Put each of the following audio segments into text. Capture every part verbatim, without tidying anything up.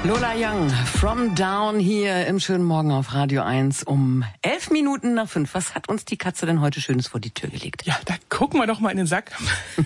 Lola Young, From Down hier im schönen Morgen auf Radio eins um elf Minuten nach fünf. Was hat uns die Katze denn heute Schönes vor die Tür gelegt? Ja, da gucken wir doch mal in den Sack.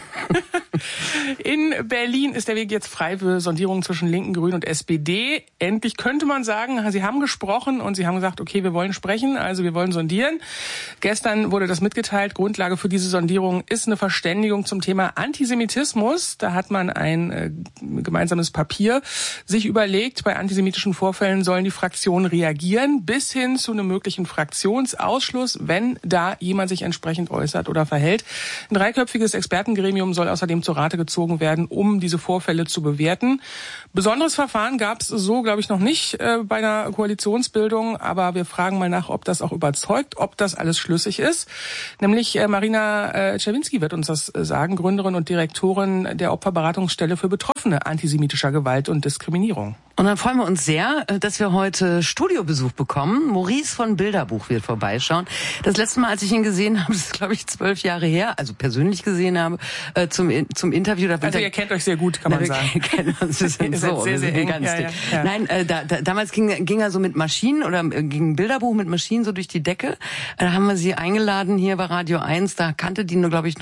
In Berlin ist der Weg jetzt frei für Sondierungen zwischen Linken, Grünen und S P D. Endlich könnte man sagen, sie haben gesprochen und sie haben gesagt, okay, wir wollen sprechen, also wir wollen sondieren. Gestern wurde das mitgeteilt. Grundlage für diese Sondierung ist eine Verständigung zum Thema Antisemitismus. Da hat man ein äh, gemeinsames Papier sich überlegt. Bei antisemitischen Vorfällen sollen die Fraktionen reagieren, bis hin zu einem möglichen Fraktionsausschluss, wenn da jemand sich entsprechend äußert oder verhält. Ein dreiköpfiges Expertengremium soll außerdem zu Rate gezogen werden, um diese Vorfälle zu bewerten. Besonderes Verfahren gab es so, glaube ich, noch nicht äh, bei einer Koalitionsbildung, aber wir fragen mal nach, ob das auch überzeugt, ob das alles schlüssig ist. Nämlich äh, Marina äh, Czerwinski wird uns das äh, sagen, Gründerin und Direktorin der Opferberatungsstelle für Betroffene antisemitischer Gewalt und Diskriminierung. Und dann freuen wir uns sehr, dass wir heute Studiobesuch bekommen. Maurice von Bilderbuch wird vorbeischauen. Das letzte Mal, als ich ihn gesehen habe, das ist, glaube ich, zwölf Jahre her, also persönlich gesehen habe, äh, zum zum Interview. Da also ihr kennt euch sehr gut, kann man na, sagen. Wir kennen uns, wir sind so, sehr, wir sehr sind eng. ganz Ja, dick. ja, ja. Nein, äh, da, da, damals ging, ging er so mit Maschinen oder äh, ging ein Bilderbuch mit Maschinen so durch die Decke. Da haben wir sie eingeladen hier bei Radio eins. Da kannte die nur, glaube ich,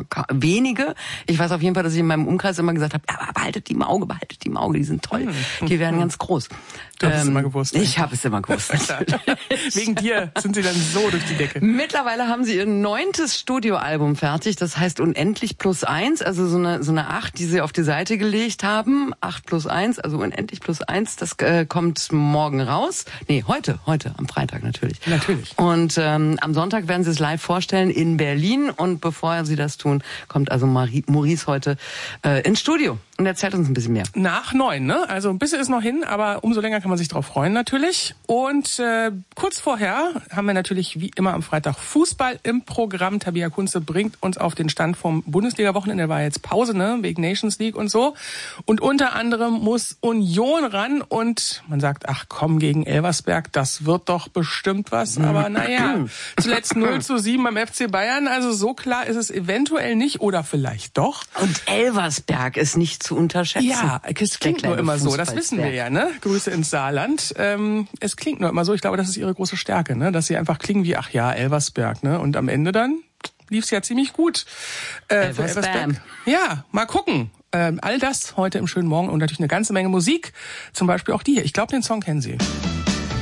wenige. Ich weiß auf jeden Fall, dass ich in meinem Umkreis immer gesagt habe, aber behaltet die im Auge, behaltet die im Auge, die sind toll. Hm. Die werden ganz groß. Du hast ähm, es immer gewusst. Ich habe es immer gewusst. Wegen dir sind sie dann so durch die Decke. Mittlerweile haben sie ihr neuntes Studioalbum fertig. Das heißt Unendlich plus eins, also so eine so eine acht, die sie auf die Seite gelegt haben. Acht plus eins, also Unendlich plus eins. Das äh, kommt morgen raus. Nee, heute, heute, am Freitag natürlich. Natürlich. Und ähm, am Sonntag werden sie es live vorstellen in Berlin. Und bevor sie das tun, kommt also Marie, Maurice heute äh, ins Studio und erzählt uns ein bisschen mehr. Nach neun, ne? Also ein bisschen ist noch hin, aber umso länger kann man sich drauf freuen natürlich. Und äh, kurz vorher haben wir natürlich wie immer am Freitag Fußball im Programm. Tabea Kunze bringt uns auf den Stand vom Bundesliga-Wochenende. Da war jetzt Pause, ne? Wegen Nations League und so. Und unter anderem muss Union ran und man sagt, ach komm, gegen Elversberg, das wird doch bestimmt was. Aber naja, zuletzt null zu sieben beim F C Bayern. Also so klar ist es eventuell nicht oder vielleicht doch. Und Elversberg ist nicht zu unterschätzen. Ja, es klingt nur immer so, das wissen wir ja, ne? Grüße ins Saarland. Ähm, es klingt nur immer so, ich glaube, das ist ihre große Stärke, ne? Dass sie einfach klingen wie, ach ja, Elversberg, ne? Und am Ende dann lief's ja ziemlich gut. Äh, für Elversberg. Ja, mal gucken. Ähm, all das heute im schönen Morgen und natürlich eine ganze Menge Musik. Zum Beispiel auch die hier. Ich glaube, den Song kennen Sie.